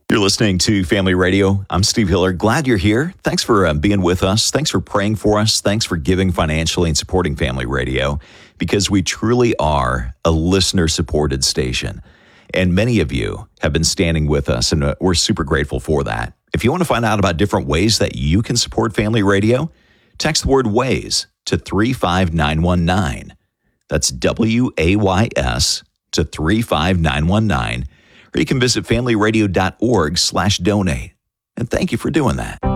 You're listening to Family Radio. I'm Steve Hiller. Glad you're here. Thanks for being with us. Thanks for praying for us. Thanks for giving financially and supporting Family Radio, because we truly are a listener-supported station. And many of you have been standing with us, and we're super grateful for that. If you want to find out about different ways that you can support Family Radio, text the word WAYS to 35919. That's WAYS to 35919. Or you can visit familyradio.org/donate. And thank you for doing that.